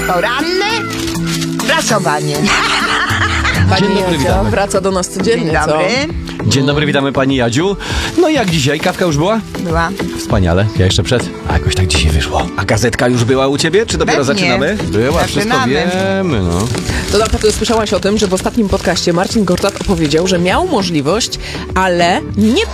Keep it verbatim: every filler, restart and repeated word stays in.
Poranne prasowanie. Pani Dzień dobry, Jadzia witamy. wraca do nas codziennie, Dzień dobry. co? Dzień dobry, witamy pani Jadziu. No i jak dzisiaj? Kawka już była? Była. Wspaniale. Ja jeszcze przed. A jakoś tak dzisiaj wyszło. A gazetka już była u ciebie, czy dopiero Pewnie. zaczynamy? Była, wszystko Zaczynamy. wiemy, no. To na pewno słyszałaś o tym, że w ostatnim podcaście Marcin Gortat opowiedział, że miał możliwość, ale nie